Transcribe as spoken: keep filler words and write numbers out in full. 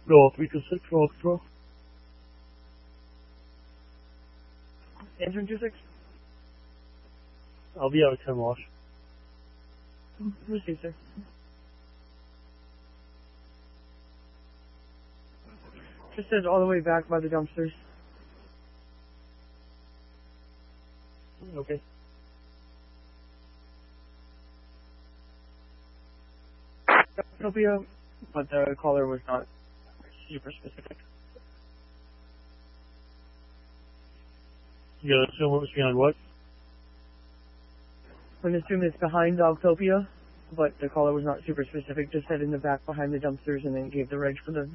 No, three two six, roll control. Engine two six. I'll be out of ten wash. Received, sir. Just says all the way back by the dumpsters. Okay. Utopia, but the caller was not super specific. You gotta assume it was behind what? I'm gonna assume it's behind Dogtopia, but the caller was not super specific, just said in the back behind the dumpsters and then gave the reg for the